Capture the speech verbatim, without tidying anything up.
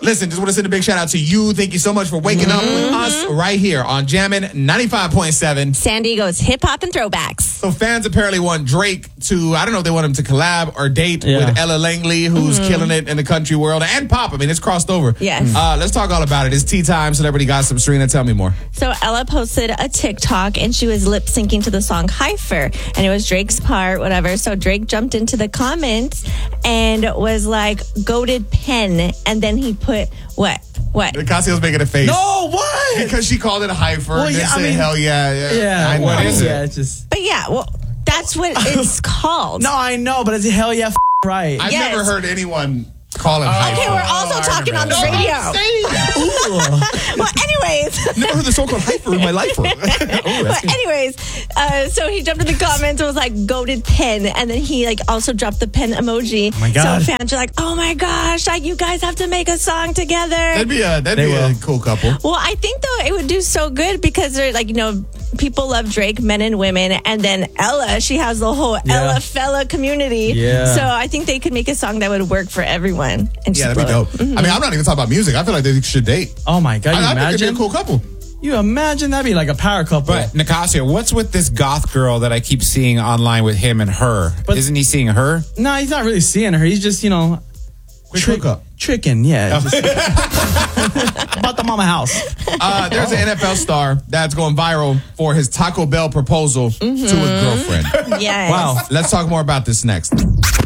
Listen, just want to send a big shout out to you. Thank you so much for waking mm-hmm. up with us right here on Jammin' ninety-five point seven. San Diego's hip hop and throwbacks. So fans apparently want Drake to, I don't know if they want him to collab or date yeah. with Ella Langley, who's mm-hmm. killing it in the country world, and pop. I mean, it's crossed over. Yes. Uh, let's talk all about it. It's Tea Time, Celebrity Gossip. Serena, tell me more. So Ella posted a TikTok, and she was lip syncing to the song Heifer, and it was Drake's part, whatever. So Drake jumped into the comments and was like, goated pen, and then he put what? What? Casio's making a face. No, what? Because she called it a heifer. Well, and yeah, I mean, hell yeah, yeah. Yeah, I, what is it? Yeah, it's just. But yeah, well, that's what it's called. No, I know, but it's hell yeah, f- right. I've yes. never heard anyone call it oh, heifer. Okay, we're also oh, talking on the no, radio. Well, anyways. Never heard the song called Heifer in my life. oh, but anyways, uh, so he jumped in the comments and was like, goated pen. And then he like also dropped the pen emoji. Oh my God. So fans are like, oh my gosh, like, you guys have to make a song together. That'd be a, that'd they be will. a cool couple. Well, I think though it would do so good because they're like, you know, people love Drake, men and women. And then Ella, she has the whole yeah. Ella fella community. Yeah. So I think they could make a song that would work for everyone. And yeah, that'd be dope. Mm-hmm. I mean, I'm not even talking about music. I feel like they should date. Oh my God, you I, I imagine? think it'd be a cool couple. You imagine? That'd be like a power couple. But Nicasio, what's with this goth girl that I keep seeing online with him and her? But isn't he seeing her? No, he's not really seeing her. He's just, you know, trick up. Tricking, yeah. Just, about the mama house. Uh, there's an N F L star that's going viral for his Taco Bell proposal mm-hmm. to his girlfriend. Yes. Wow. Let's talk more about this next.